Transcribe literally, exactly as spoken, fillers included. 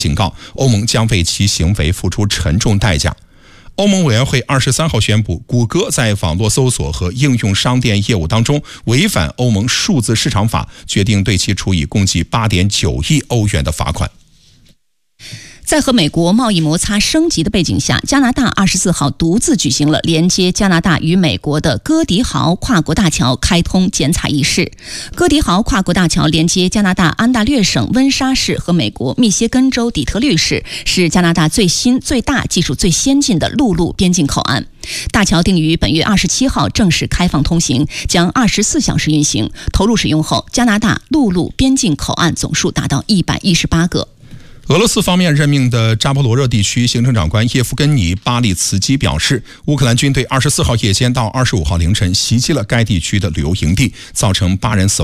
警告，欧盟将为其行为付出沉重代价。欧盟委员会二十三号宣布，谷歌在网络搜索和应用商店业务当中违反欧盟数字市场法，决定对其处以共计 八点九亿欧元的罚款。 在和美国贸易摩擦升级的背景下，加拿大二十四号独自举行了连接加拿大与美国的哥迪豪跨国大桥开通剪彩仪式。哥迪豪跨国大桥连接加拿大安大略省温莎市和美国密歇根州底特律市，是加拿大最新、最大、技术最先进的陆路边境口岸。大桥定于本月二十七号正式开放通行，将二十四小时运行。投入使用后，加拿大陆路边境口岸总数达到一百一十八个。 俄罗斯方面任命的扎波罗热地区行政长官叶夫根尼·巴利茨基表示，乌克兰军队二十四号夜间到二十五号凌晨袭击了该地区的旅游营地，造成八人死亡。